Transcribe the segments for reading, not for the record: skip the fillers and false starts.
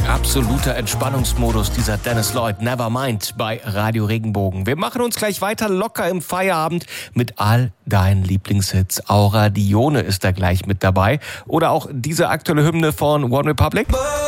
Absoluter Entspannungsmodus, dieser Dennis Lloyd, Nevermind bei Radio Regenbogen. Wir machen uns gleich weiter locker im Feierabend mit all deinen Lieblingshits. Aura Dione ist da gleich mit dabei. Oder auch diese aktuelle Hymne von One Republic.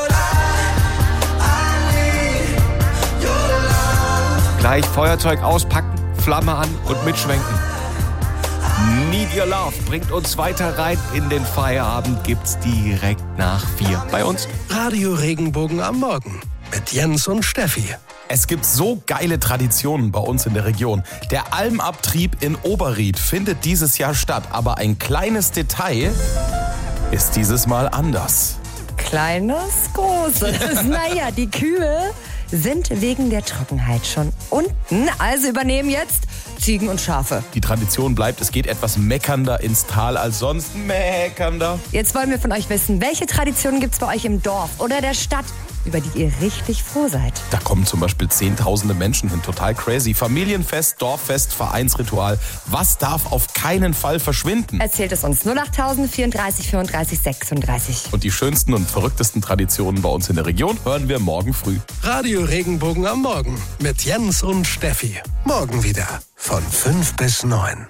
Gleich Feuerzeug auspacken, Flamme an und mitschwenken. Need Your Love bringt uns weiter rein in den Feierabend, gibt's direkt nach 4 bei uns. Radio Regenbogen am Morgen mit Jens und Steffi. Es gibt so geile Traditionen bei uns in der Region. Der Almabtrieb in Oberried findet dieses Jahr statt, aber ein kleines Detail ist dieses Mal anders. Kleines, großes. Naja, die Kühe sind wegen der Trockenheit schon unten, also übernehmen jetzt Ziegen und Schafe. Die Tradition bleibt, es geht etwas meckernder ins Tal als sonst. Meckernder. Jetzt wollen wir von euch wissen, welche Traditionen gibt's bei euch im Dorf oder der Stadt, über die ihr richtig froh seid? Da kommen zum Beispiel Zehntausende Menschen hin, total crazy. Familienfest, Dorffest, Vereinsritual. Was darf auf keinen Fall verschwinden? Erzählt es uns 08000 34 34 36. Und die schönsten und verrücktesten Traditionen bei uns in der Region hören wir morgen früh. Radio Regenbogen am Morgen mit Jens und Steffi. Morgen wieder von 5 bis 9.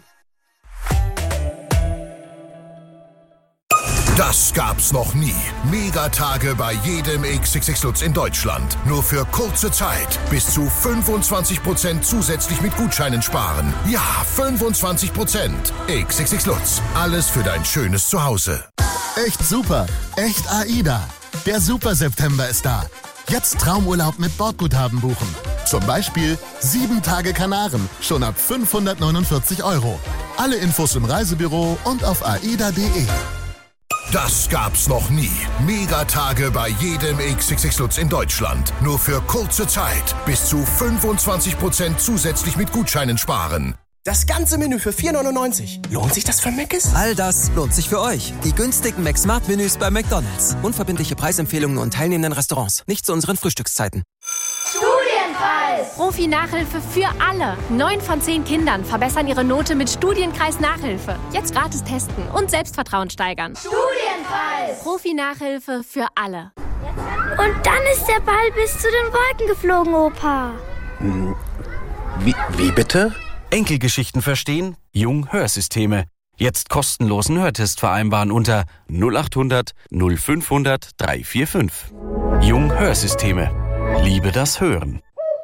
Das gab's noch nie. Megatage bei jedem XXX Lutz in Deutschland. Nur für kurze Zeit. Bis zu 25% zusätzlich mit Gutscheinen sparen. Ja, 25%. XXX Lutz. Alles für dein schönes Zuhause. Echt super. Echt AIDA. Der Super September ist da. Jetzt Traumurlaub mit Bordguthaben buchen. Zum Beispiel 7 Tage Kanaren. Schon ab 549 €. Alle Infos im Reisebüro und auf aida.de. Das gab's noch nie. Megatage bei jedem XXX Lutz in Deutschland. Nur für kurze Zeit. Bis zu 25% zusätzlich mit Gutscheinen sparen. Das ganze Menü für 4,99. Lohnt sich das für Mc's? All das lohnt sich für euch. Die günstigen McSmart-Menüs bei McDonald's. Unverbindliche Preisempfehlungen und teilnehmenden Restaurants. Nicht zu unseren Frühstückszeiten. Studienkreis! Profi-Nachhilfe für alle. 9 von 10 Kindern verbessern ihre Note mit Studienkreis-Nachhilfe. Jetzt gratis testen und Selbstvertrauen steigern. Studienkreis! Profi-Nachhilfe für alle. Und dann ist der Ball bis zu den Wolken geflogen, Opa. Wie bitte? Enkelgeschichten verstehen? Jung Hörsysteme. Jetzt kostenlosen Hörtest vereinbaren unter 0800 0500 345. Jung Hörsysteme. Liebe das Hören.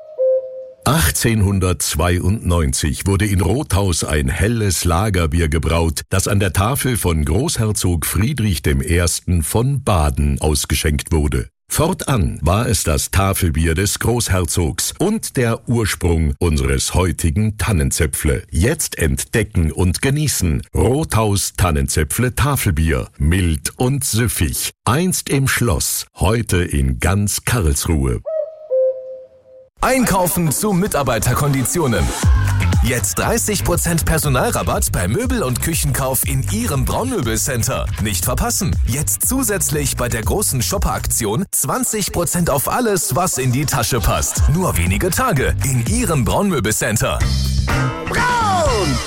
1892 wurde in Rothaus ein helles Lagerbier gebraut, das an der Tafel von Großherzog Friedrich I. von Baden ausgeschenkt wurde. Fortan war es das Tafelbier des Großherzogs und der Ursprung unseres heutigen Tannenzäpfle. Jetzt entdecken und genießen Rothaus Tannenzäpfle Tafelbier. Mild und süffig. Einst im Schloss, heute in ganz Karlsruhe. Einkaufen zu Mitarbeiterkonditionen. Jetzt 30% Personalrabatt bei Möbel- und Küchenkauf in Ihrem Braunmöbelcenter. Nicht verpassen. Jetzt zusätzlich bei der großen Shopper-Aktion 20% auf alles, was in die Tasche passt. Nur wenige Tage in Ihrem Braunmöbelcenter. Braun!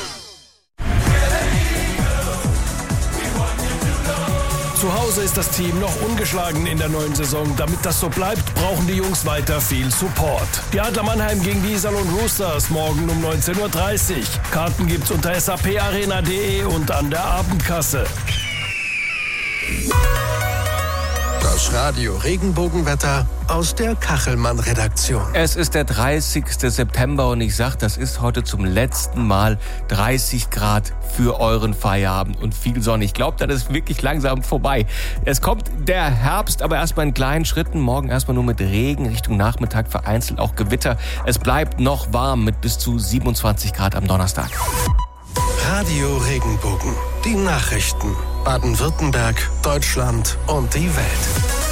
Zu Hause ist das Team noch ungeschlagen in der neuen Saison. Damit das so bleibt, brauchen die Jungs weiter viel Support. Die Adler Mannheim gegen die Iserlohn Roosters morgen um 19:30 Uhr. Karten gibt's unter saparena.de und an der Abendkasse. Das Radio Regenbogenwetter aus der Kachelmann-Redaktion. Es ist der 30. September und ich sag, das ist heute zum letzten Mal 30 Grad für euren Feierabend und viel Sonne. Ich glaube, das ist wirklich langsam vorbei. Es kommt der Herbst, aber erstmal in kleinen Schritten. Morgen erstmal nur mit Regen, Richtung Nachmittag vereinzelt auch Gewitter. Es bleibt noch warm mit bis zu 27 Grad am Donnerstag. Radio Regenbogen. Die Nachrichten. Baden-Württemberg, Deutschland und die Welt.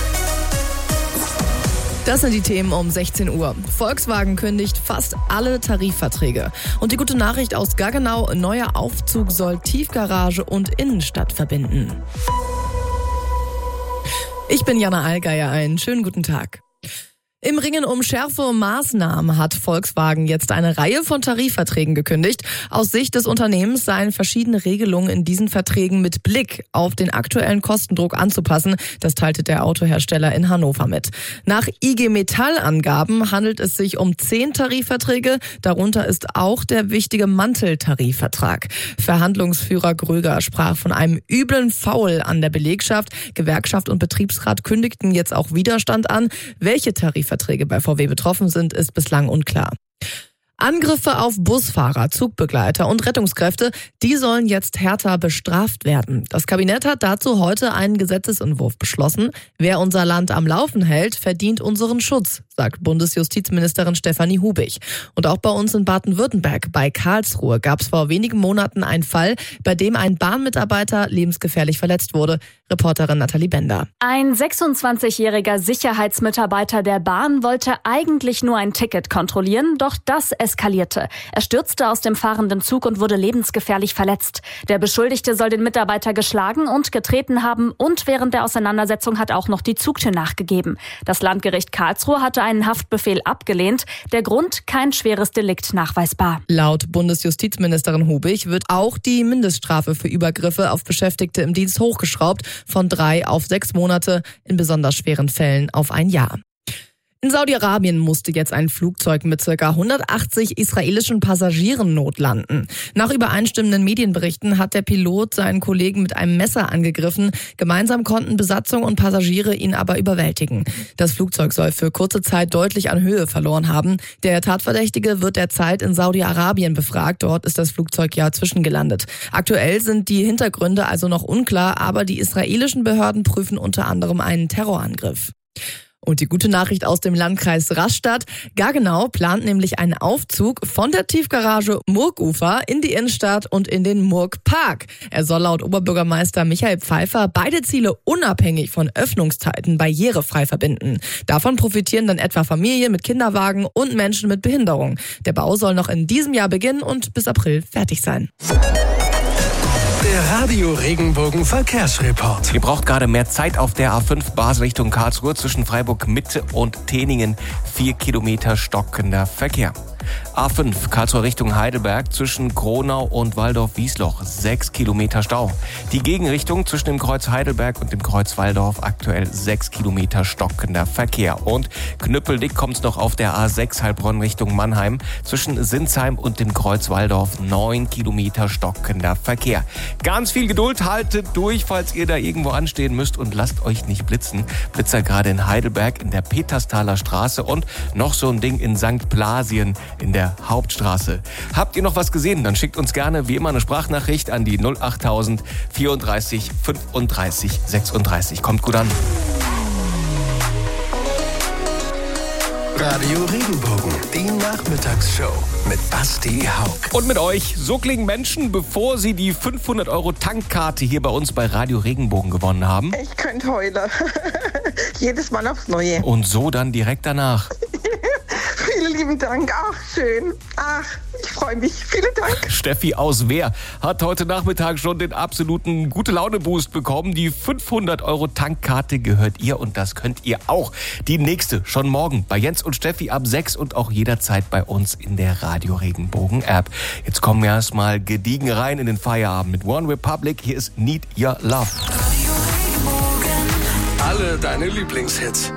Das sind die Themen um 16 Uhr. Volkswagen kündigt fast alle Tarifverträge. Und die gute Nachricht aus Gaggenau, neuer Aufzug soll Tiefgarage und Innenstadt verbinden. Ich bin Jana Allgeier, einen schönen guten Tag. Im Ringen um schärfere Maßnahmen hat Volkswagen jetzt eine Reihe von Tarifverträgen gekündigt. Aus Sicht des Unternehmens seien verschiedene Regelungen in diesen Verträgen mit Blick auf den aktuellen Kostendruck anzupassen. Das teilte der Autohersteller in Hannover mit. Nach IG Metall-Angaben handelt es sich um 10 Tarifverträge. Darunter ist auch der wichtige Manteltarifvertrag. Verhandlungsführer Gröger sprach von einem üblen Foul an der Belegschaft. Gewerkschaft und Betriebsrat kündigten jetzt auch Widerstand an. Welche Tarifverträge bei VW betroffen sind, ist bislang unklar. Angriffe auf Busfahrer, Zugbegleiter und Rettungskräfte, die sollen jetzt härter bestraft werden. Das Kabinett hat dazu heute einen Gesetzesentwurf beschlossen. Wer unser Land am Laufen hält, verdient unseren Schutz, sagt Bundesjustizministerin Stefanie Hubig. Und auch bei uns in Baden-Württemberg, bei Karlsruhe, gab es vor wenigen Monaten einen Fall, bei dem ein Bahnmitarbeiter lebensgefährlich verletzt wurde. Reporterin Nathalie Bender. Ein 26-jähriger Sicherheitsmitarbeiter der Bahn wollte eigentlich nur ein Ticket kontrollieren, doch das eskalierte. Er stürzte aus dem fahrenden Zug und wurde lebensgefährlich verletzt. Der Beschuldigte soll den Mitarbeiter geschlagen und getreten haben und während der Auseinandersetzung hat auch noch die Zugtür nachgegeben. Das Landgericht Karlsruhe hatte einen Haftbefehl abgelehnt. Der Grund: kein schweres Delikt nachweisbar. Laut Bundesjustizministerin Hubig wird auch die Mindeststrafe für Übergriffe auf Beschäftigte im Dienst hochgeschraubt, von 3 auf 6 Monate, in besonders schweren Fällen auf 1 Jahr. In Saudi-Arabien musste jetzt ein Flugzeug mit ca. 180 israelischen Passagieren notlanden. Nach übereinstimmenden Medienberichten hat der Pilot seinen Kollegen mit einem Messer angegriffen. Gemeinsam konnten Besatzung und Passagiere ihn aber überwältigen. Das Flugzeug soll für kurze Zeit deutlich an Höhe verloren haben. Der Tatverdächtige wird derzeit in Saudi-Arabien befragt. Dort ist das Flugzeug ja zwischengelandet. Aktuell sind die Hintergründe also noch unklar, aber die israelischen Behörden prüfen unter anderem einen Terrorangriff. Und die gute Nachricht aus dem Landkreis Rastatt: Gaggenau plant nämlich einen Aufzug von der Tiefgarage Murgufer in die Innenstadt und in den Murgpark. Er soll laut Oberbürgermeister Michael Pfeiffer beide Ziele unabhängig von Öffnungszeiten barrierefrei verbinden. Davon profitieren dann etwa Familien mit Kinderwagen und Menschen mit Behinderung. Der Bau soll noch in diesem Jahr beginnen und bis April fertig sein. Der Radio Regenbogen Verkehrsreport. Ihr braucht gerade mehr Zeit auf der A5 Basel Richtung Karlsruhe zwischen Freiburg Mitte und Teningen. 4 Kilometer stockender Verkehr. A5 Karlsruhe Richtung Heidelberg zwischen Kronau und Walldorf-Wiesloch 6 Kilometer Stau. Die Gegenrichtung zwischen dem Kreuz Heidelberg und dem Kreuz Walldorf aktuell 6 Kilometer stockender Verkehr. Und knüppeldick kommt's noch auf der A6 Heilbronn Richtung Mannheim zwischen Sinsheim und dem Kreuz Walldorf 9 Kilometer stockender Verkehr. Ganz viel Geduld, haltet durch, falls ihr da irgendwo anstehen müsst und lasst euch nicht blitzen. Blitzer gerade in Heidelberg in der Petersthaler Straße und noch so ein Ding in St. Blasien in der Hauptstraße. Habt ihr noch was gesehen? Dann schickt uns gerne wie immer eine Sprachnachricht an die 08000 34 35 36. Kommt gut an. Radio Regenbogen, die Nachmittagsshow mit Basti Haug. Und mit euch, so klingen Menschen, bevor sie die 500 € Tankkarte hier bei uns bei Radio Regenbogen gewonnen haben. Ich könnte heulen. Jedes Mal aufs Neue. Und so dann direkt danach. Vielen lieben Dank. Ach, schön. Ach, ich freue mich. Vielen Dank. Steffi aus Wehr hat heute Nachmittag schon den absoluten Gute-Laune-Boost bekommen. Die 500 € Tankkarte gehört ihr und das könnt ihr auch. Die nächste schon morgen bei Jens und Steffi ab 6 und auch jederzeit bei uns in der Radio Regenbogen App. Jetzt kommen wir erstmal gediegen rein in den Feierabend mit One Republic. Hier ist Need Your Love. Alle deine Lieblingshits.